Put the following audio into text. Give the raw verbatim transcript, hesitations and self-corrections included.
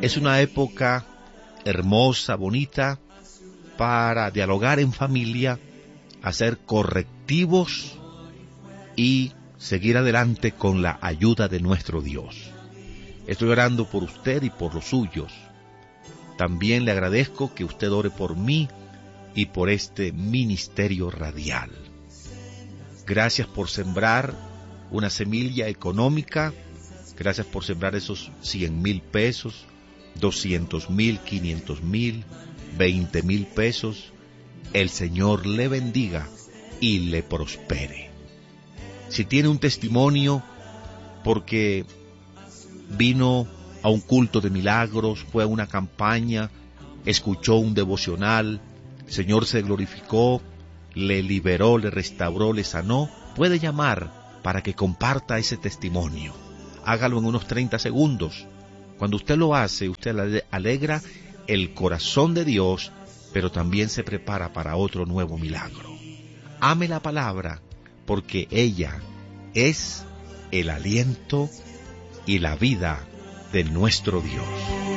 Es una época hermosa, bonita, para dialogar en familia, hacer correctivos y seguir adelante con la ayuda de nuestro Dios. Estoy orando por usted y por los suyos. También le agradezco que usted ore por mí y por este ministerio radial. Gracias por sembrar una semilla económica. Gracias por sembrar esos cien mil pesos, doscientos mil, quinientos mil, veinte mil pesos. El Señor le bendiga y le prospere. Si tiene un testimonio porque vino a un culto de milagros, fue a una campaña, escuchó un devocional, el Señor se glorificó, le liberó, le restauró, le sanó, puede llamar para que comparta ese testimonio. Hágalo en unos treinta segundos. Cuando usted lo hace, usted alegra el corazón de Dios, pero también se prepara para otro nuevo milagro. Ame la palabra, porque ella es el aliento y la vida de nuestro Dios.